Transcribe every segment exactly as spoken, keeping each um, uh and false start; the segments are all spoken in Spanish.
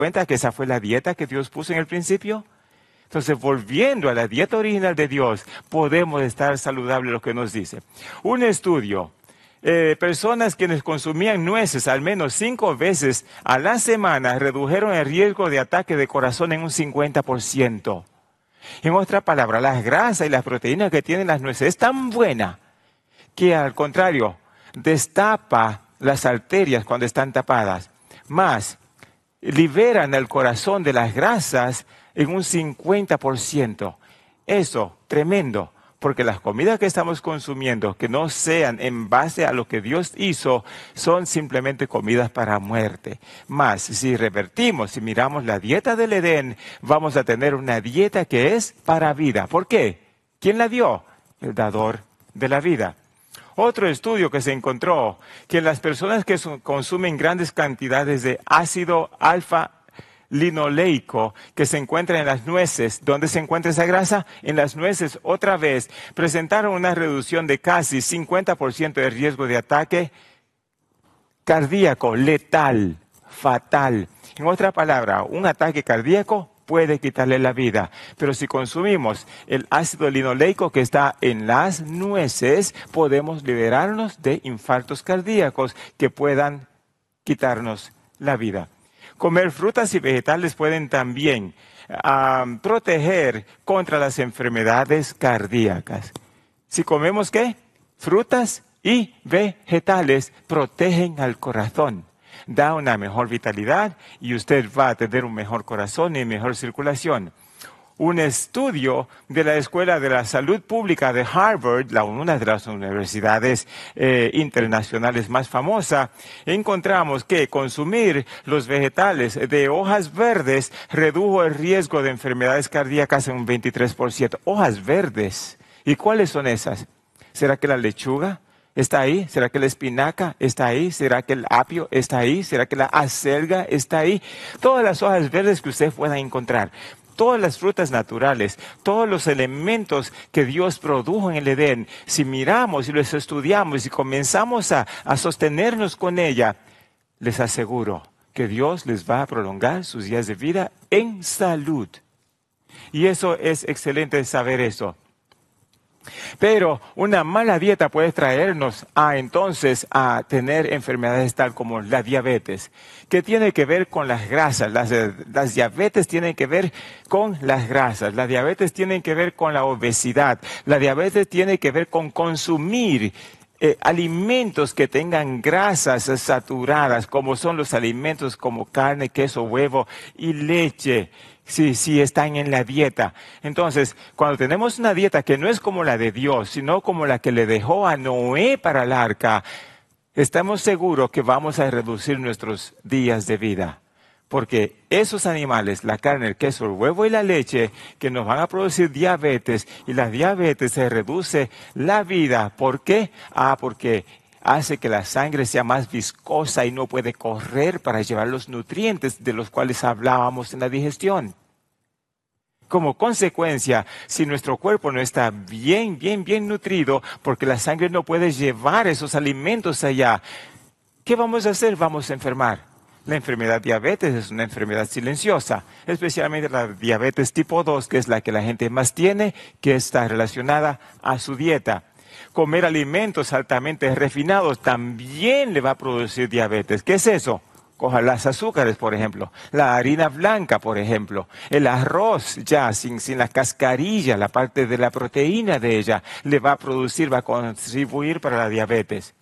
cuenta que esa fue la dieta que Dios puso en el principio? Entonces, volviendo a la dieta original de Dios, podemos estar saludables, lo que nos dice. Un estudio, eh, personas quienes consumían nueces al menos cinco veces a la semana redujeron el riesgo de ataque de corazón en un cincuenta por ciento. En otra palabra, las grasas y las proteínas que tienen las nueces es tan buena que al contrario, destapa las arterias cuando están tapadas. Más, liberan el corazón de las grasas en un cincuenta por ciento. Eso, tremendo, porque las comidas que estamos consumiendo, que no sean en base a lo que Dios hizo, son simplemente comidas para muerte. Más, si revertimos, si miramos la dieta del Edén, vamos a tener una dieta que es para vida. ¿Por qué? ¿Quién la dio? El dador de la vida. Otro estudio que se encontró, que las personas que consumen grandes cantidades de ácido alfa-linoleico que se encuentra en las nueces, ¿dónde se encuentra esa grasa? En las nueces, otra vez, presentaron una reducción de casi cincuenta por ciento de riesgo de ataque cardíaco, letal, fatal. En otra palabra, un ataque cardíaco puede quitarle la vida. Pero si consumimos el ácido linoleico que está en las nueces, podemos liberarnos de infartos cardíacos que puedan quitarnos la vida. Comer frutas y vegetales pueden también um, proteger contra las enfermedades cardíacas. Si comemos, ¿qué? Frutas y vegetales protegen al corazón. Da una mejor vitalidad y usted va a tener un mejor corazón y mejor circulación. Un estudio de la Escuela de la Salud Pública de Harvard, la, una de las universidades eh, internacionales más famosas, encontramos que consumir los vegetales de hojas verdes redujo el riesgo de enfermedades cardíacas en un veintitrés por ciento. Hojas verdes. ¿Y cuáles son esas? ¿Será que la lechuga está ahí? ¿Será que la espinaca está ahí? ¿Será que el apio está ahí? ¿Será que la acelga está ahí? Todas las hojas verdes que usted pueda encontrar, todas las frutas naturales, todos los elementos que Dios produjo en el Edén, si miramos y los estudiamos y comenzamos a, a sostenernos con ella, les aseguro que Dios les va a prolongar sus días de vida en salud. Y eso es excelente saber eso. Pero una mala dieta puede traernos a entonces a tener enfermedades tal como la diabetes, que tiene que ver con las grasas. Las, las diabetes tienen que ver con las grasas, la diabetes tiene que ver con la obesidad, la diabetes tiene que ver con consumir eh, alimentos que tengan grasas saturadas, como son los alimentos como carne, queso, huevo y leche. Sí, sí, están en la dieta. Entonces, cuando tenemos una dieta que no es como la de Dios, sino como la que le dejó a Noé para el arca, estamos seguros que vamos a reducir nuestros días de vida. Porque esos animales, la carne, el queso, el huevo y la leche, que nos van a producir diabetes, y la diabetes se reduce la vida. ¿Por qué? Ah, porque hace que la sangre sea más viscosa y no puede correr para llevar los nutrientes de los cuales hablábamos en la digestión. Como consecuencia, si nuestro cuerpo no está bien, bien, bien nutrido, porque la sangre no puede llevar esos alimentos allá, ¿qué vamos a hacer? Vamos a enfermar. La enfermedad diabetes es una enfermedad silenciosa, especialmente la diabetes tipo dos, que es la que la gente más tiene, que está relacionada a su dieta. Comer alimentos altamente refinados también le va a producir diabetes. ¿Qué es eso? Coja las azúcares, por ejemplo, la harina blanca, por ejemplo, el arroz ya sin, sin la cascarilla, la parte de la proteína de ella, le va a producir, va a contribuir para la diabetes.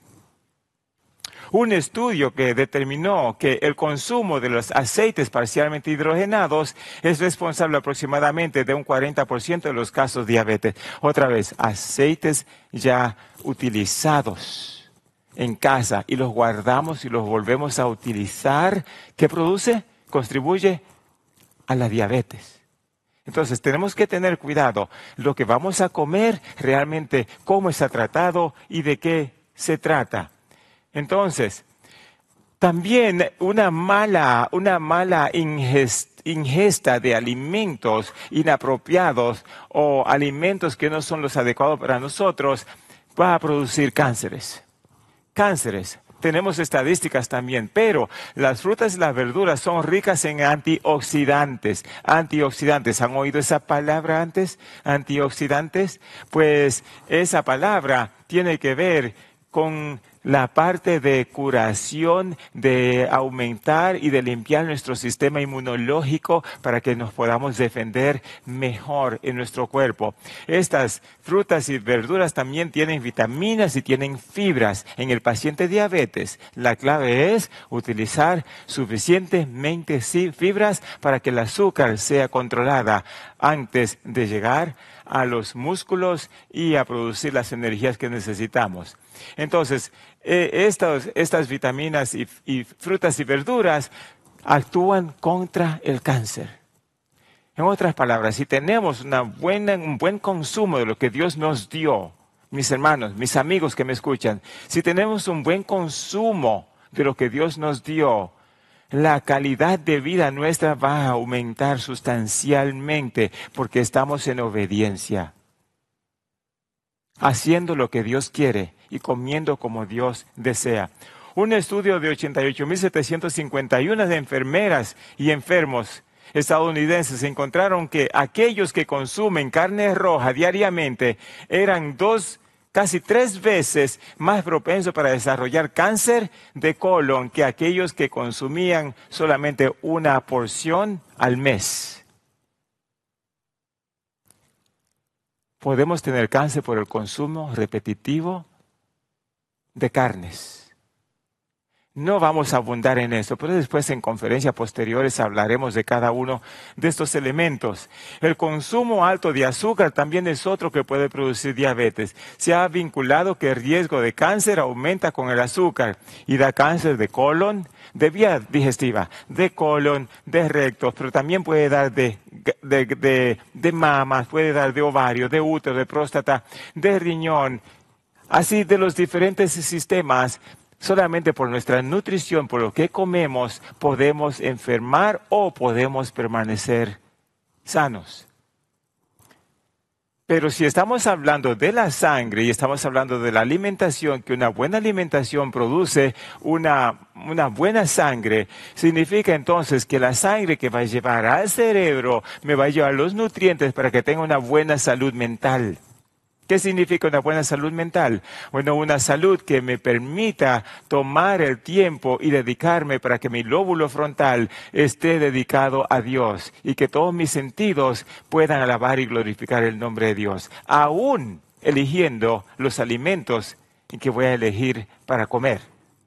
Un estudio que determinó que el consumo de los aceites parcialmente hidrogenados es responsable aproximadamente de un cuarenta por ciento de los casos de diabetes. Otra vez, aceites ya utilizados en casa y los guardamos y los volvemos a utilizar, ¿qué produce? Contribuye a la diabetes. Entonces tenemos que tener cuidado lo que vamos a comer, realmente cómo está tratado y de qué se trata. Entonces, también una mala, una mala ingesta, ingesta de alimentos inapropiados o alimentos que no son los adecuados para nosotros va a producir cánceres. Cánceres. tenemos estadísticas también, pero las frutas y las verduras son ricas en antioxidantes. Antioxidantes, ¿han oído esa palabra antes? Antioxidantes. Pues esa palabra tiene que ver con la parte de curación, de aumentar y de limpiar nuestro sistema inmunológico para que nos podamos defender mejor en nuestro cuerpo. Estas frutas y verduras también tienen vitaminas y tienen fibras. En el paciente diabetes, la clave es utilizar suficientemente fibras para que el azúcar sea controlada antes de llegar a los músculos y a producir las energías que necesitamos. Entonces, eh, estas, estas vitaminas y, y frutas y verduras actúan contra el cáncer. En otras palabras, si tenemos una buena, un buen consumo de lo que Dios nos dio, mis hermanos, mis amigos que me escuchan, si tenemos un buen consumo de lo que Dios nos dio, la calidad de vida nuestra va a aumentar sustancialmente porque estamos en obediencia, haciendo lo que Dios quiere y comiendo como Dios desea. Un estudio de ochenta y ocho mil setecientos cincuenta y una de enfermeras y enfermos estadounidenses encontraron que aquellos que consumen carne roja diariamente eran dos casi tres veces más propenso para desarrollar cáncer de colon que aquellos que consumían solamente una porción al mes. Podemos tener cáncer por el consumo repetitivo de carnes. No vamos a abundar en eso, pero después en conferencias posteriores hablaremos de cada uno de estos elementos. El consumo alto de azúcar también es otro que puede producir diabetes. Se ha vinculado que el riesgo de cáncer aumenta con el azúcar y da cáncer de colon, de vía digestiva, de colon, de rectos, pero también puede dar de, de, de, de mamas, puede dar de ovario, de útero, de próstata, de riñón, así de los diferentes sistemas. Solamente por nuestra nutrición, por lo que comemos, podemos enfermar o podemos permanecer sanos. Pero si estamos hablando de la sangre y estamos hablando de la alimentación, que una buena alimentación produce una, una buena sangre, significa entonces que la sangre que va a llevar al cerebro me va a llevar los nutrientes para que tenga una buena salud mental. ¿Qué significa una buena salud mental? Bueno, una salud que me permita tomar el tiempo y dedicarme para que mi lóbulo frontal esté dedicado a Dios y que todos mis sentidos puedan alabar y glorificar el nombre de Dios, aún eligiendo los alimentos que voy a elegir para comer.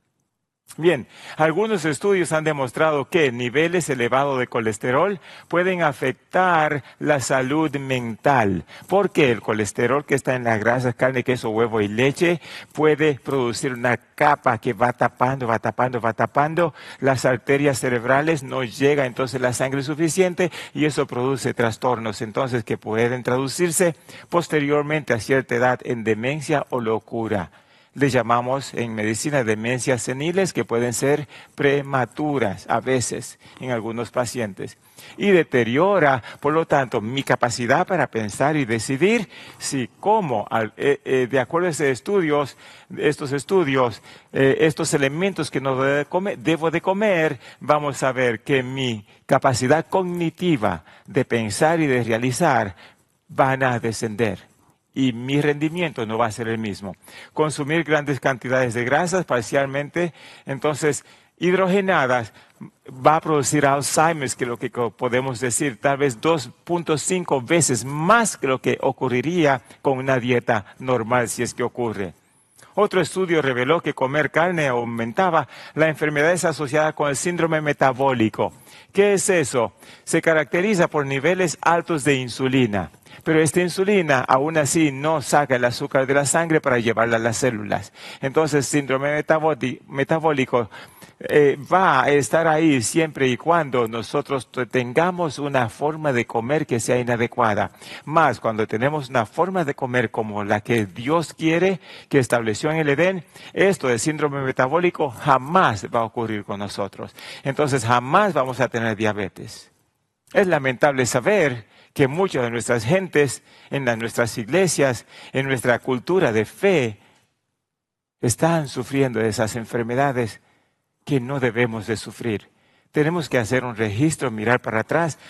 Bien, algunos estudios han demostrado que niveles elevados de colesterol pueden afectar la salud mental, porque el colesterol que está en las grasas, carne, queso, huevo y leche puede producir una capa que va tapando, va tapando, va tapando las arterias cerebrales, no llega entonces la sangre suficiente y eso produce trastornos entonces que pueden traducirse posteriormente a cierta edad en demencia o locura. Le llamamos en medicina demencias seniles que pueden ser prematuras a veces en algunos pacientes. Y deteriora, por lo tanto, mi capacidad para pensar y decidir si como, eh, eh, de acuerdo a estos estudios, estos estudios, eh, estos elementos que no debo de, comer, debo de comer, vamos a ver que mi capacidad cognitiva de pensar y de realizar van a descender. Y mi rendimiento no va a ser el mismo. Consumir grandes cantidades de grasas, parcialmente, entonces, hidrogenadas, va a producir Alzheimer, que es lo que podemos decir, tal vez dos punto cinco veces más que lo que ocurriría con una dieta normal, si es que ocurre. Otro estudio reveló que comer carne aumentaba las enfermedades asociadas con el síndrome metabólico. ¿Qué es eso? Se caracteriza por niveles altos de insulina. Pero esta insulina aún así no saca el azúcar de la sangre para llevarla a las células. Entonces, síndrome metabólico eh, va a estar ahí siempre y cuando nosotros tengamos una forma de comer que sea inadecuada. Más cuando tenemos una forma de comer como la que Dios quiere, que estableció en el Edén, esto de síndrome metabólico jamás va a ocurrir con nosotros. Entonces, jamás vamos a tener diabetes. Es lamentable saber que muchas de nuestras gentes, en las, nuestras iglesias, en nuestra cultura de fe, están sufriendo de esas enfermedades que no debemos de sufrir. Tenemos que hacer un registro, mirar para atrás,